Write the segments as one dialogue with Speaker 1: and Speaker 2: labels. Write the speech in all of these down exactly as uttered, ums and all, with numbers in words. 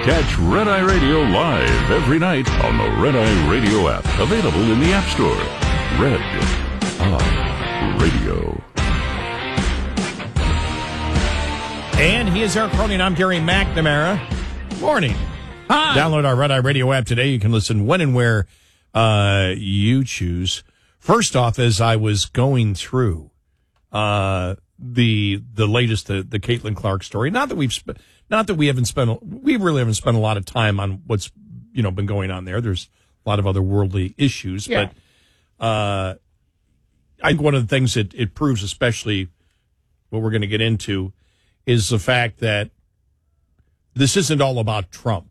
Speaker 1: Catch Red Eye Radio live every night on the Red Eye Radio app. Available in the App Store. Red Eye Radio.
Speaker 2: And he is Eric Cronin. I'm Gary McNamara. Morning. Hi. Download our Red Eye Radio app today. You can listen when and where uh, you choose. First off, as I was going through uh, the the latest, the, the Caitlin Clark story, not that we've sp- not that we haven't spent we really haven't spent a lot of time on what's you know been going on there. There's a lot of other worldly issues, yeah. but uh, I think one of the things that it proves, especially what we're going to get into, is the fact that this isn't all about Trump.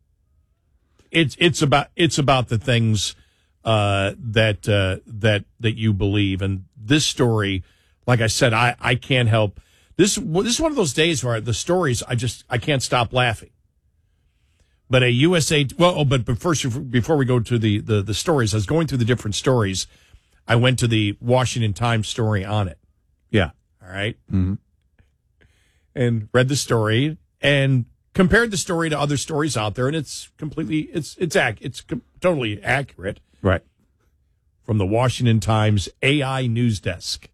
Speaker 2: It's it's about it's about the things uh, that uh, that that you believe. And this story, like I said, I, I can't help this. This is one of those days where the stories I just I can't stop laughing. But a U S A well, oh, but but first before we go to the, the the stories, I was going through the different stories. I went to the Washington Times story on it.
Speaker 3: Yeah.
Speaker 2: All right.
Speaker 3: Mm-hmm.
Speaker 2: And read the story and compared the story to other stories out there, and it's completely it's it's ac- it's com- totally accurate.
Speaker 3: Right.
Speaker 2: From the Washington Times A I news desk.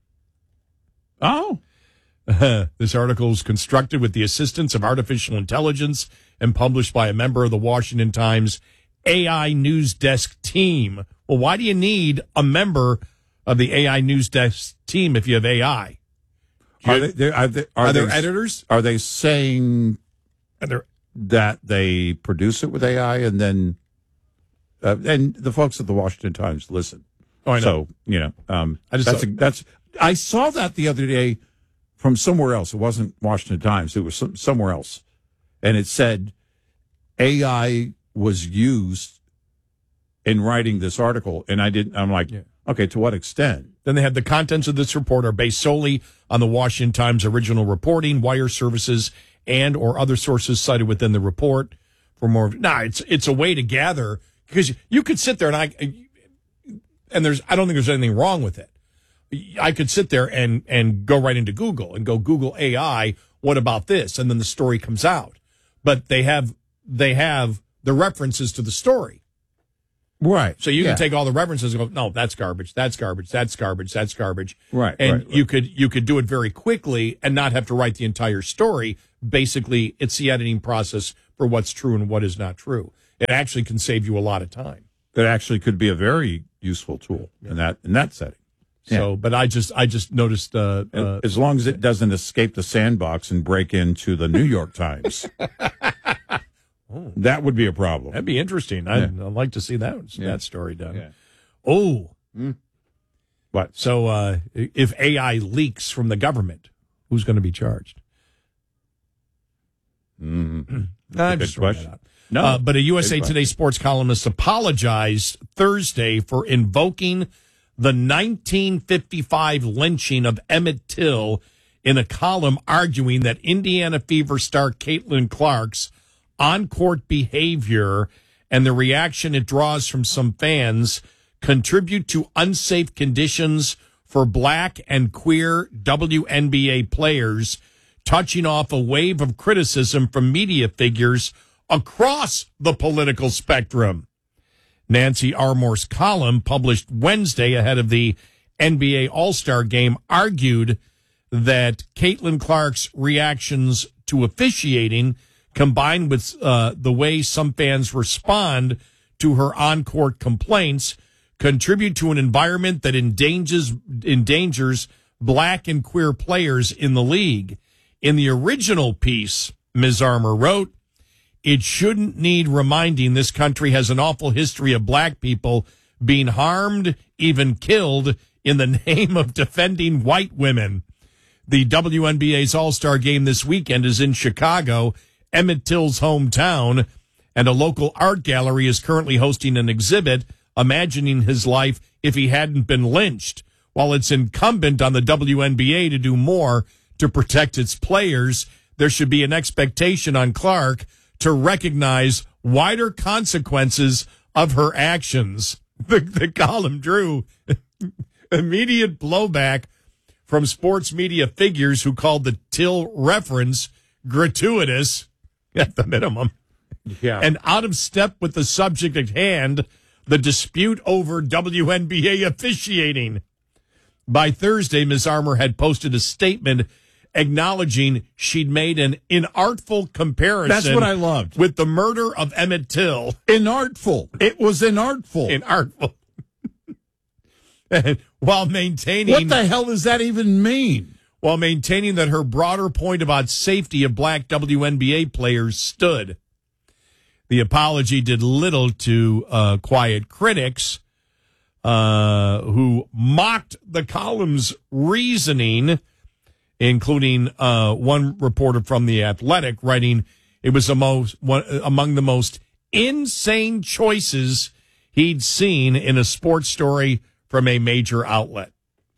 Speaker 3: Oh.
Speaker 2: Uh, this article is constructed with the assistance of artificial intelligence and published by a member of the Washington Times A I news desk team. Well, why do you need a member of the A I news desk team if you have A I?
Speaker 3: Are, they, are, they, are,
Speaker 2: are there
Speaker 3: they,
Speaker 2: editors?
Speaker 3: Are they saying that they produce it with A I and then, uh, and the folks at the Washington Times listen.
Speaker 2: Oh, I know.
Speaker 3: So, you know, um,
Speaker 2: I just
Speaker 3: that's,
Speaker 2: saw,
Speaker 3: a, that's, I saw that the other day from somewhere else. It wasn't Washington Times. It was some, somewhere else. And it said A I was used in writing this article. And I didn't, I'm like, yeah. Okay, to what extent?
Speaker 2: Then they had the contents of this report are based solely on the Washington Times original reporting, wire services, and or other sources cited within the report. For more, nah, it's it's a way to gather because you could sit there and I and there's I don't think there's anything wrong with it. I could sit there and and go right into Google and go Google A I. What about this? And then the story comes out. But they have they have the references to the story.
Speaker 3: Right.
Speaker 2: So you
Speaker 3: yeah.
Speaker 2: can take all the references and go, no, that's garbage, that's garbage, that's garbage, that's garbage.
Speaker 3: Right.
Speaker 2: And
Speaker 3: right, right.
Speaker 2: you could you could do it very quickly and not have to write the entire story. Basically, it's the editing process for what's true and what is not true. It actually can save you a lot of time.
Speaker 3: That actually could be a very useful tool yeah. in that in that setting.
Speaker 2: So,
Speaker 3: yeah.
Speaker 2: but I just I just noticed uh, uh,
Speaker 3: as long as it doesn't escape the sandbox and break into the New York Times. Oh. That would be a problem.
Speaker 2: That'd be interesting. I'd, yeah. I'd like to see that
Speaker 3: yeah.
Speaker 2: that story done.
Speaker 3: Yeah.
Speaker 2: Oh,
Speaker 3: mm. What?
Speaker 2: So uh, if A I leaks from the government, who's going to be charged?
Speaker 3: Mm-hmm.
Speaker 2: I'm just throwing that out.
Speaker 3: No,
Speaker 2: uh, but a U S A Today sports columnist apologized Thursday for invoking the nineteen fifty-five lynching of Emmett Till in a column arguing that Indiana Fever star Caitlin Clark's on-court behavior and the reaction it draws from some fans contribute to unsafe conditions for black and queer W N B A players, touching off a wave of criticism from media figures across the political spectrum. Nancy Armour's column, published Wednesday ahead of the N B A All-Star Game, argued that Caitlin Clark's reactions to officiating combined with uh, the way some fans respond to her on-court complaints, contribute to an environment that endangers, endangers black and queer players in the league. In the original piece, Miz Armour wrote, "It shouldn't need reminding this country has an awful history of black people being harmed, even killed, in the name of defending white women. The W N B A's All-Star Game this weekend is in Chicago, Emmett Till's hometown, and a local art gallery is currently hosting an exhibit imagining his life if he hadn't been lynched. While it's incumbent on the W N B A to do more to protect its players, there should be an expectation on Clark to recognize wider consequences of her actions." The, the column drew immediate blowback from sports media figures who called the Till reference gratuitous at the minimum.
Speaker 3: Yeah.
Speaker 2: and out of step with the subject at hand, the dispute over W N B A officiating. By Thursday, Miz Armour had posted a statement acknowledging she'd made an inartful comparison.
Speaker 3: That's what I loved.
Speaker 2: With the murder of Emmett Till.
Speaker 3: Inartful. It was inartful.
Speaker 2: Inartful. And while maintaining...
Speaker 3: What the hell does that even mean?
Speaker 2: While maintaining that her broader point about safety of black W N B A players stood. The apology did little to uh, quiet critics uh, who mocked the column's reasoning, including uh, one reporter from The Athletic writing, it was the most, one, among the most insane choices he'd seen in a sports story from a major outlet.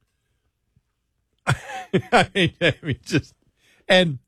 Speaker 2: I mean, I mean, just, and,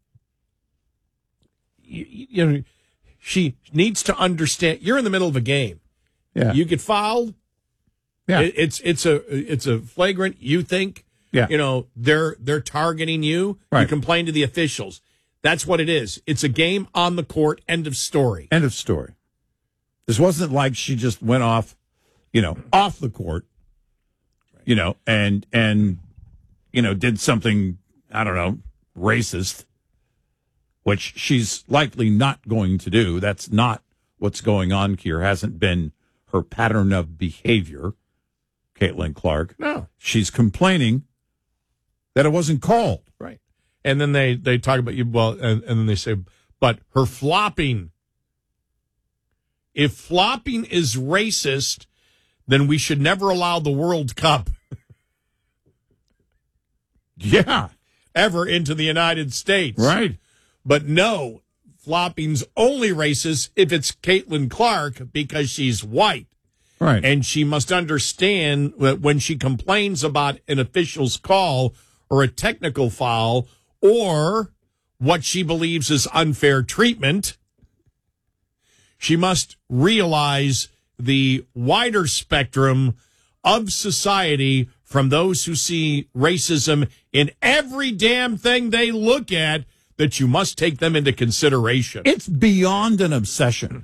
Speaker 2: you, you know, she needs to understand, you're in the middle of a game.
Speaker 3: Yeah.
Speaker 2: You get fouled.
Speaker 3: Yeah.
Speaker 2: It, it's, it's a, it's a flagrant, you think.
Speaker 3: Yeah.
Speaker 2: You know, they're they're targeting you.
Speaker 3: Right.
Speaker 2: You complain to the officials. That's what it is. It's a game on the court. End of story.
Speaker 3: End of story. This wasn't like she just went off, you know, off the court, you know, and and you know, did something, I don't know, racist, which she's likely not going to do. That's not what's going on here. Hasn't been her pattern of behavior, Caitlin Clark.
Speaker 2: No.
Speaker 3: She's complaining that it wasn't called.
Speaker 2: Right. And then they, they talk about you, well, and, and then they say, but her flopping. If flopping is racist, then we should never allow the World Cup
Speaker 3: Yeah.
Speaker 2: ever into the United States.
Speaker 3: Right.
Speaker 2: But no, flopping's only racist if it's Caitlin Clark because she's white.
Speaker 3: Right.
Speaker 2: And she must understand that when she complains about an official's call or a technical foul or what she believes is unfair treatment, she must realize the wider spectrum of society from those who see racism in every damn thing they look at, that you must take them into consideration.
Speaker 3: It's beyond an obsession.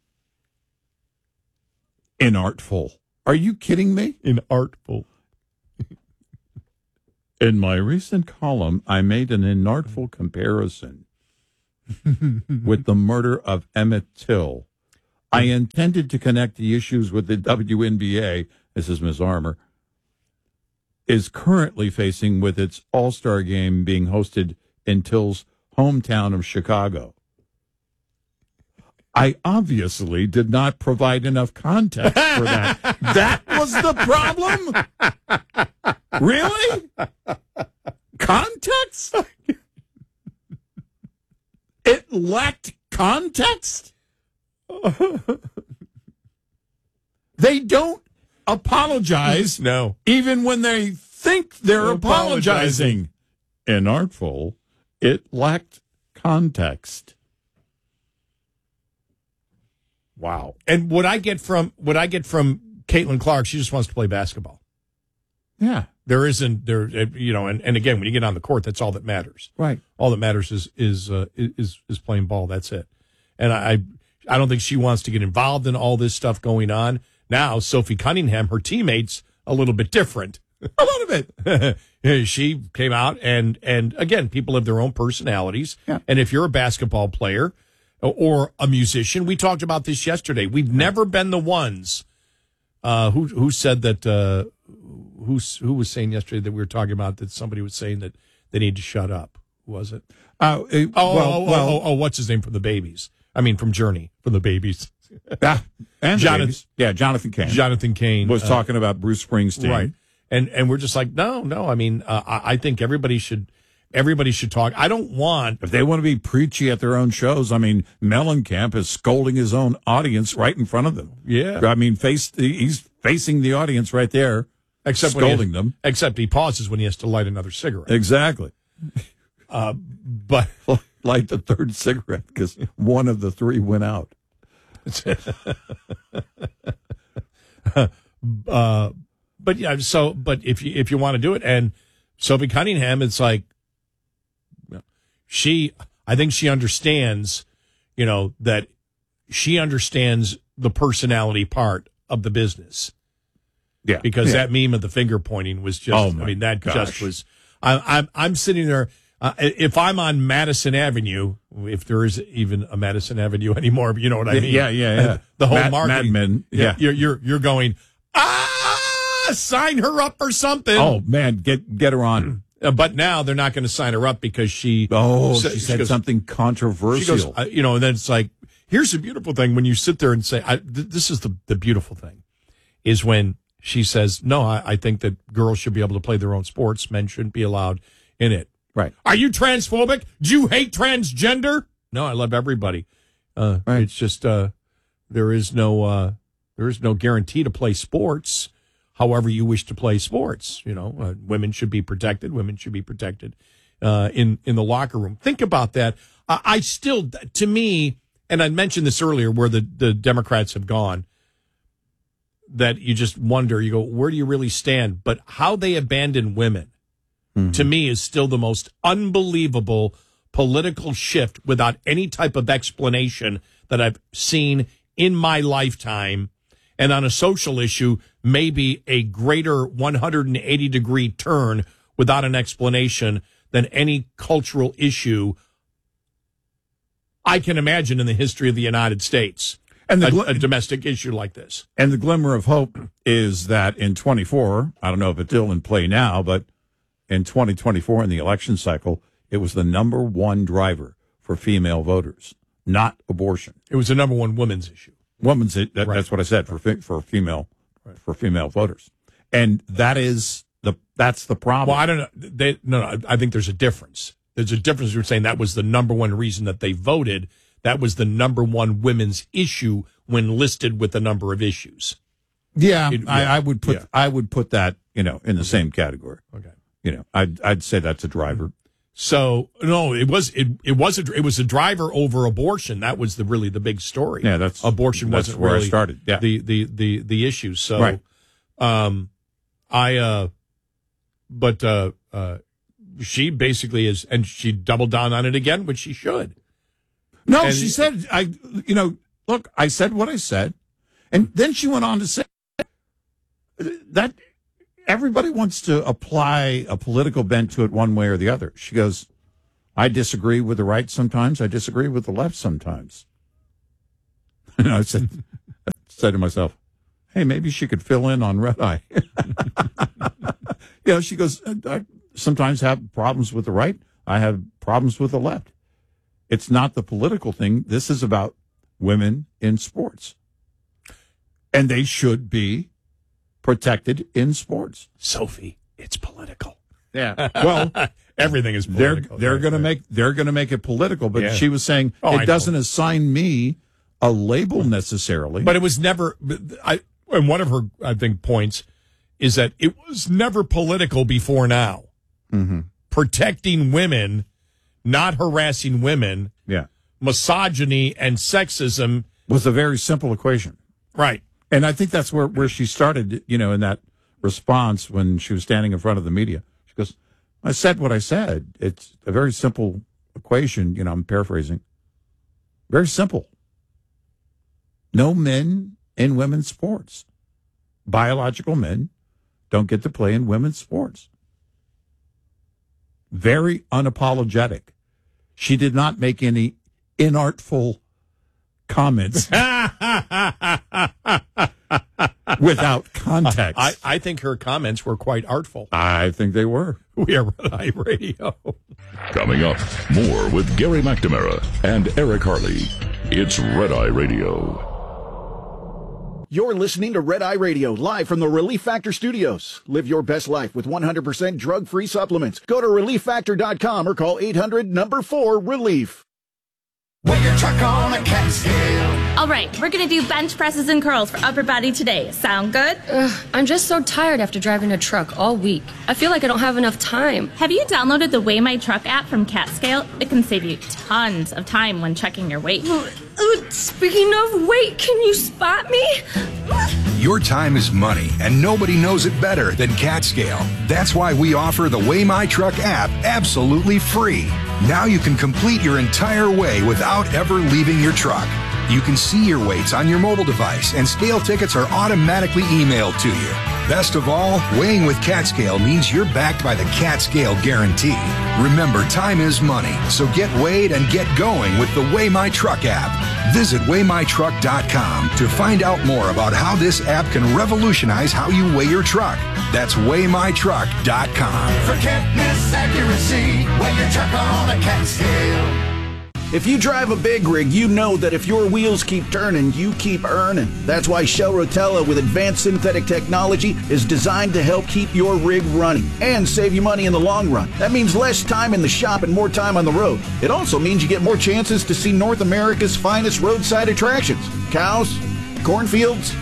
Speaker 3: Inartful. Are you kidding me?
Speaker 2: Inartful.
Speaker 3: In my recent column, I made an inartful comparison with the murder of Emmett Till. I intended to connect the issues with the W N B A, this is Miz Armour, is currently facing with its All-Star game being hosted in Till's hometown of Chicago. I obviously did not provide enough context for that. That was the problem? Really? Context? It lacked context? They don't apologize.
Speaker 2: No.
Speaker 3: Even when they think they're,
Speaker 2: They're
Speaker 3: apologizing. Inartful. It lacked context. Wow.
Speaker 2: And what I get from what I get from Caitlin Clark, she just wants to play basketball.
Speaker 3: Yeah.
Speaker 2: There isn't there, you know, and, and again, when you get on the court, that's all that matters.
Speaker 3: Right.
Speaker 2: All that matters is is uh, is is playing ball. That's it. And I I don't think she wants to get involved in all this stuff going on now. Sophie Cunningham, her teammates, a little bit different.
Speaker 3: A little bit.
Speaker 2: She came out and and again, people have their own personalities.
Speaker 3: Yeah.
Speaker 2: And if you're a basketball player or a musician, we talked about this yesterday. We've never been the ones uh, who who said that. Uh, who who was saying yesterday that we were talking about that somebody was saying that they need to shut up? Who was it?
Speaker 3: Uh, it
Speaker 2: Oh,
Speaker 3: well,
Speaker 2: oh,
Speaker 3: well,
Speaker 2: oh, oh, oh, what's his name from the Babies? I mean, from Journey, from the Babies.
Speaker 3: ah, and the
Speaker 2: Jonathan-
Speaker 3: babies. Yeah, Jonathan Cain
Speaker 2: Jonathan Cain
Speaker 3: was
Speaker 2: uh,
Speaker 3: talking about Bruce Springsteen.
Speaker 2: right? And and we're just like, no, no. I mean, uh, I, I think everybody should everybody should talk. I don't want.
Speaker 3: If they want to be preachy at their own shows, I mean, Mellencamp is scolding his own audience right in front of them.
Speaker 2: Yeah.
Speaker 3: I mean, face he's facing the audience right there,
Speaker 2: Except when
Speaker 3: scolding
Speaker 2: he,
Speaker 3: them.
Speaker 2: Except he pauses when he has to light another cigarette.
Speaker 3: Exactly.
Speaker 2: Uh, but
Speaker 3: Light the third cigarette because one of the three went out.
Speaker 2: uh, but yeah, so but if you if you want to do it, and Sophie Cunningham, it's like she, I think she understands, you know, that she understands the personality part of the business.
Speaker 3: Yeah.
Speaker 2: Because
Speaker 3: yeah.
Speaker 2: that meme of the finger pointing was just,
Speaker 3: Oh,
Speaker 2: I mean, that
Speaker 3: gosh.
Speaker 2: just was, I, I'm, I'm sitting there. Uh, if I'm on Madison Avenue, if there is even a Madison Avenue anymore, you know what I mean?
Speaker 3: Yeah, yeah, yeah.
Speaker 2: The whole
Speaker 3: Mad,
Speaker 2: marketing.
Speaker 3: Mad Men, yeah.
Speaker 2: You're, you're, you're going, ah, sign her up or something.
Speaker 3: Oh, man, get get her on.
Speaker 2: Uh, but now they're not going to sign her up because she.
Speaker 3: Oh,
Speaker 2: sa-
Speaker 3: she said
Speaker 2: goes-
Speaker 3: something
Speaker 2: She
Speaker 3: controversial.
Speaker 2: goes, uh, you know, and then it's like, here's the beautiful thing when you sit there and say, I, th- this is the, the beautiful thing, is when she says, no, I, I think that girls should be able to play their own sports. Men shouldn't be allowed in it.
Speaker 3: Right.
Speaker 2: Are you transphobic? Do you hate transgender? No, I love everybody. Uh,
Speaker 3: Right.
Speaker 2: It's just uh, there is no uh, there is no guarantee to play sports. However, you wish to play sports. You know, uh, women should be protected. Women should be protected uh, in in the locker room. Think about that. Uh, I still, to me, and I mentioned this earlier, where the the Democrats have gone. That you just wonder. You go, where do you really stand? But how they abandon women. Mm-hmm. To me, is still the most unbelievable political shift without any type of explanation that I've seen in my lifetime. And on a social issue, maybe a greater one hundred eighty degree turn without an explanation than any cultural issue I can imagine in the history of the United States.
Speaker 3: And the
Speaker 2: a,
Speaker 3: gl-
Speaker 2: a domestic issue like this.
Speaker 3: And the glimmer of hope is that in twenty-four, I don't know if it's still in play now, but in twenty twenty-four, in the election cycle, it was the number one driver for female voters, not abortion.
Speaker 2: It was the number one women's issue.
Speaker 3: Women's, that,
Speaker 2: Right.
Speaker 3: that's what I said for fe- for female
Speaker 2: Right.
Speaker 3: for female voters, and that is the that's the problem.
Speaker 2: Well, I don't know. They, no, no, I think there's a difference. There's a difference. You're saying that was the number one reason that they voted. That was the number one women's issue when listed with the number of issues.
Speaker 3: yeah,
Speaker 2: It-
Speaker 3: I,
Speaker 2: yeah.
Speaker 3: I would put
Speaker 2: Yeah.
Speaker 3: I would put that you know in the same category.
Speaker 2: Okay.
Speaker 3: You know, I'd I'd say that's a driver.
Speaker 2: So no, it was it it was a it was a driver over abortion. That was the really the big story.
Speaker 3: Yeah, that's
Speaker 2: abortion
Speaker 3: that's
Speaker 2: wasn't
Speaker 3: where I
Speaker 2: really
Speaker 3: started. Yeah.
Speaker 2: the the the the issue. So,
Speaker 3: Right.
Speaker 2: um, I uh, but uh, uh, she basically is, and she doubled down on it again, which she should.
Speaker 3: No,
Speaker 2: And-
Speaker 3: she said, I, you know, look, I said what I said. And then she went on to say that everybody wants to apply a political bent to it one way or the other. She goes, I disagree with the right sometimes. I disagree with the left sometimes. And I said, I said to myself, hey, maybe she could fill in on Red Eye. You know, she goes, I sometimes have problems with the right. I have problems with the left. It's not the political thing. This is about women in sports. And they should be protected in sports.
Speaker 2: Sophie, it's political.
Speaker 3: Yeah. Well,
Speaker 2: Everything is
Speaker 3: they're
Speaker 2: political.
Speaker 3: they're
Speaker 2: Right,
Speaker 3: going to
Speaker 2: right.
Speaker 3: make they're going to make it political, but
Speaker 2: Yeah.
Speaker 3: she was saying
Speaker 2: Oh, I
Speaker 3: it doesn't
Speaker 2: know.
Speaker 3: assign me a label necessarily.
Speaker 2: But it was never. I and one of her I think points is that it was never political before now.
Speaker 3: mm-hmm.
Speaker 2: Protecting women, not harassing women,
Speaker 3: yeah,
Speaker 2: misogyny and sexism.
Speaker 3: was a very simple equation.
Speaker 2: Right.
Speaker 3: And I think that's where, where she started, you know, in that response when she was standing in front of the media. She goes, I said what I said. It's a very simple equation. You know, I'm paraphrasing. Very simple. No men in women's sports. Biological men don't get to play in women's sports. Very unapologetic. She did not make any inartful comments without context.
Speaker 2: I, I think her comments were quite artful.
Speaker 3: I think they were.
Speaker 2: We are Red Eye Radio.
Speaker 1: Coming up, more with Gary McNamara and Eric Harley. It's Red Eye Radio.
Speaker 4: You're listening to Red Eye Radio, live from the Relief Factor Studios. Live your best life with one hundred percent drug-free supplements. Go to relief factor dot com or call eight hundred number four relief.
Speaker 5: Put your truck on a cat scale.
Speaker 6: All right, we're going to do bench presses and curls for upper body today. Sound good?
Speaker 7: Ugh, I'm just so tired after driving a truck all week. I feel like I don't have enough time.
Speaker 6: Have you downloaded the Weigh My Truck app from CatScale? It can save you tons of time when checking your weight.
Speaker 7: Uh, speaking of weight, can you spot me?
Speaker 5: Your time is money, and nobody knows it better than CatScale. That's why we offer the Weigh My Truck app absolutely free. Now you can complete your entire weigh without ever leaving your truck. You can see your weights on your mobile device, and scale tickets are automatically emailed to you. Best of all, weighing with CatScale means you're backed by the CatScale Guarantee. Remember, time is money, so get weighed and get going with the Weigh My Truck app. Visit weigh my truck dot com to find out more about how this app can revolutionize how you weigh your truck. That's weigh my truck dot com.
Speaker 8: Forget miss accuracy, weigh your truck on a CatScale.
Speaker 4: If you drive a big rig, you know that if your wheels keep turning, you keep earning. That's why Shell Rotella with advanced synthetic technology is designed to help keep your rig running and save you money in the long run. That means less time in the shop and more time on the road. It also means you get more chances to see North America's finest roadside attractions. Cows, cornfields,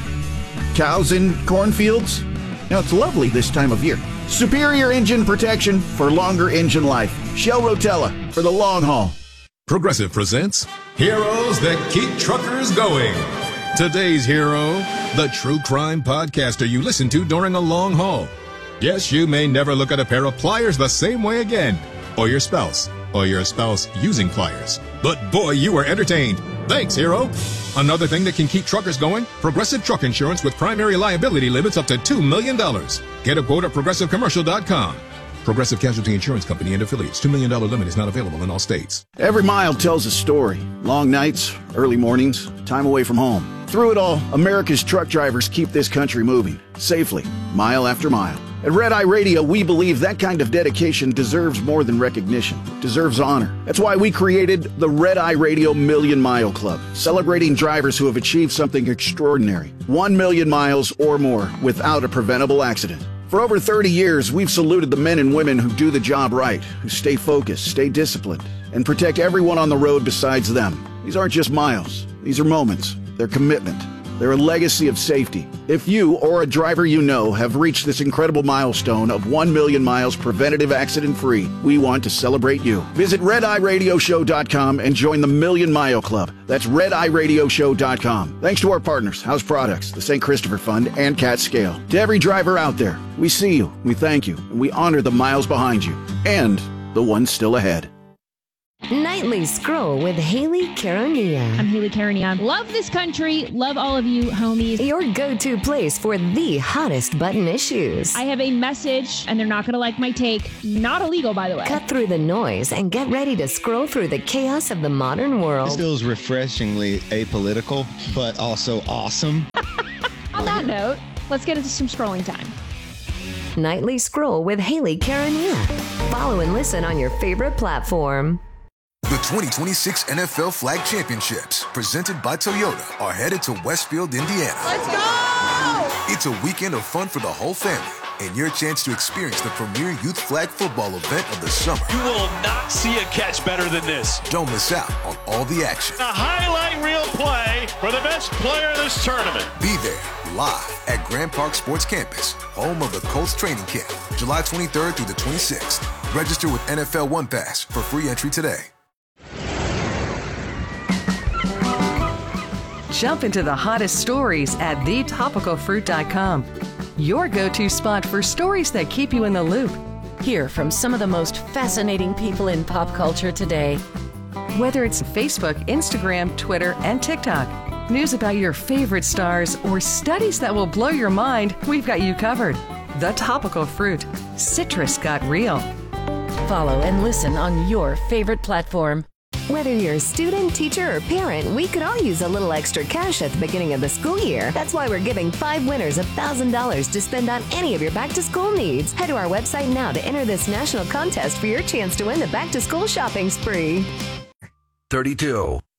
Speaker 4: cows in cornfields. Now, it's lovely this time of year. Superior engine protection for longer engine life. Shell Rotella for the long haul.
Speaker 9: Progressive presents Heroes That Keep Truckers Going. Today's hero, the true crime podcaster you listen to during a long haul. Yes, you may never look at a pair of pliers the same way again, or your spouse, or your spouse using pliers. But boy, you were entertained. Thanks, hero. Another thing that can keep truckers going, Progressive Truck Insurance with primary liability limits up to two million dollars. Get a quote at progressive commercial dot com. Progressive Casualty Insurance Company and affiliates. two million dollars limit is not available in all states.
Speaker 4: Every mile tells a story. Long nights, early mornings, time away from home. Through it all, America's truck drivers keep this country moving, safely, mile after mile. At Red Eye Radio, we believe that kind of dedication deserves more than recognition, deserves honor. That's why we created the Red Eye Radio Million Mile Club, celebrating drivers who have achieved something extraordinary. One million miles or more without a preventable accident. For over thirty years, we've saluted the men and women who do the job right, who stay focused, stay disciplined, and protect everyone on the road besides them. These aren't just miles. These are moments. They're commitment. They're a legacy of safety. If you or a driver you know have reached this incredible milestone of one million miles preventative accident-free, we want to celebrate you. Visit red eye radio show dot com and join the Million Mile Club. That's red eye radio show dot com. Thanks to our partners, House Products, the Saint Christopher Fund, and CatScale. To every driver out there, we see you, we thank you, and we honor the miles behind you and the ones still ahead.
Speaker 10: Nightly Scroll with Haley Caronia.
Speaker 11: I'm Haley Caronia. Love this country. Love all of you, homies.
Speaker 10: Your go-to place for the hottest button issues.
Speaker 11: I have a message, and they're not going to like my take. Not illegal, by the way.
Speaker 10: Cut through the noise and get ready to scroll through the chaos of the modern world.
Speaker 12: This feels refreshingly apolitical, but also awesome.
Speaker 11: On that note, let's get into some scrolling time.
Speaker 10: Nightly Scroll with Haley Caronia. Follow and listen on your favorite platform.
Speaker 13: The twenty twenty-six N F L Flag Championships, presented by Toyota, are headed to Westfield, Indiana.
Speaker 14: Let's go!
Speaker 13: It's a weekend of fun for the whole family and your chance to experience the premier youth flag football event of the summer.
Speaker 15: You will not see a catch better than this.
Speaker 13: Don't miss out on all the action.
Speaker 15: A highlight reel play for the best player of this tournament.
Speaker 13: Be there live at Grand Park Sports Campus, home of the Colts training camp, July twenty-third through the twenty-sixth. Register with N F L One Pass for free entry today.
Speaker 16: Jump into the hottest stories at the topical fruit dot com. Your go-to spot for stories that keep you in the loop.
Speaker 17: Hear from some of the most fascinating people in pop culture today.
Speaker 16: Whether it's Facebook, Instagram, Twitter, and TikTok, news about your favorite stars, or studies that will blow your mind, we've got you covered. The Topical Fruit. Citrus got real.
Speaker 17: Follow and listen on your favorite platform.
Speaker 10: Whether you're a student, teacher, or parent, we could all use a little extra cash at the beginning of the school year. That's why we're giving five winners one thousand dollars to spend on any of your back-to-school needs. Head to our website now to enter this national contest for your chance to win the back-to-school shopping spree.
Speaker 18: thirty-two.